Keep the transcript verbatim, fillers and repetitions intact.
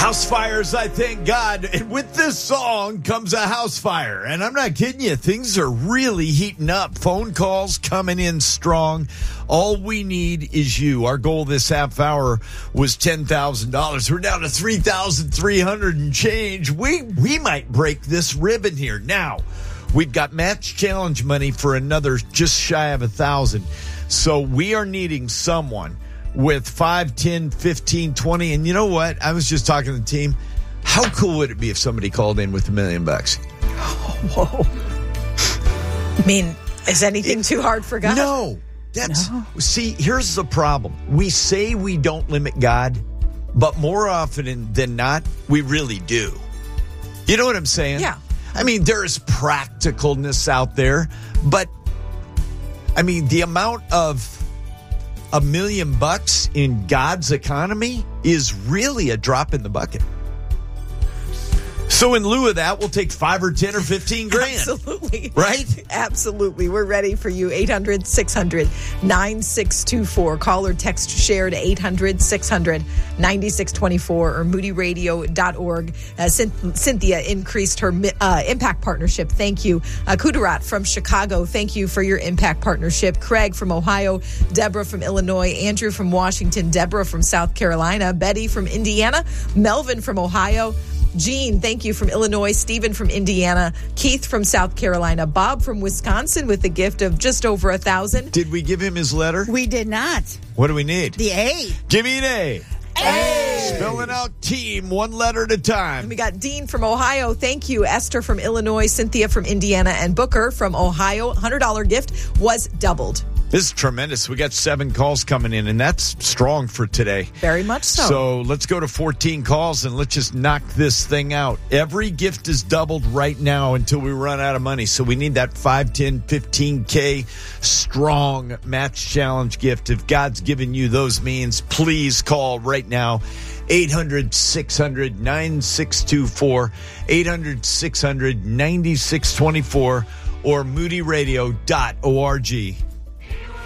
House fires, I thank God. And with this song comes a house fire. And I'm not kidding you. Things are really heating up. Phone calls coming in strong. All we need is you. Our goal this half hour was ten thousand dollars. We're down to three thousand three hundred dollars and change. We, we might break this ribbon here. Now, we've got match challenge money for another just shy of a thousand. So we are needing someone with five, ten, fifteen, twenty. And you know what? I was just talking to the team. How cool would it be if somebody called in with a million bucks? Whoa. I mean, is anything it, too hard for God? No. That's no. See, here's the problem. We say we don't limit God, but more often than not, we really do. You know what I'm saying? Yeah. I mean, there's practicalness out there, but I mean, the amount of a million bucks in God's economy is really a drop in the bucket. So in lieu of that, we'll take five or ten or fifteen grand. Absolutely. Right? Absolutely. We're ready for you. eight hundred, six hundred, nine six two four. Call or text shared eight hundred, six hundred, nine six two four or moody radio dot org. Uh, Cynthia increased her uh, impact partnership. Thank you. Uh, Kudarat from Chicago. Thank you for your impact partnership. Craig from Ohio. Deborah from Illinois. Andrew from Washington. Deborah from South Carolina. Betty from Indiana. Melvin from Ohio. Gene, thank you, from Illinois. Stephen from Indiana. Keith from South Carolina. Bob from Wisconsin with the gift of just over a thousand. Did we give him his letter? We did not. What do we need? The A. Give me an A. A. Spelling out team one letter at a time. And we got Dean from Ohio. Thank you. Esther from Illinois. Cynthia from Indiana. And Booker from Ohio. one hundred dollars gift was doubled. This is tremendous. We got seven calls coming in, and that's strong for today. Very much so. So let's go to fourteen calls, and let's just knock this thing out. Every gift is doubled right now until we run out of money. So we need that five, ten, fifteen K strong match challenge gift. If God's given you those means, please call right now. eight hundred, six hundred, nine six two four, eight hundred, six hundred, nine six two four, or moody radio dot org.